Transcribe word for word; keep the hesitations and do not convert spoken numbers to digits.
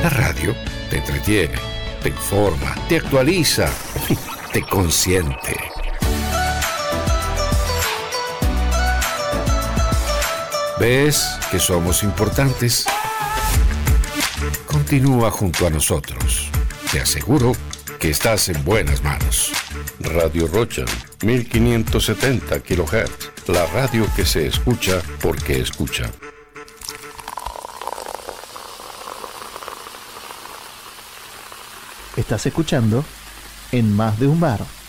La radio te entretiene, te informa, te actualiza, te consiente. ¿Ves que somos importantes? Continúa junto a nosotros. Te aseguro que estás en buenas manos. Radio Rocha, mil quinientos setenta kilohertz. La radio que se escucha porque escucha. Estás escuchando En Más de un Bar.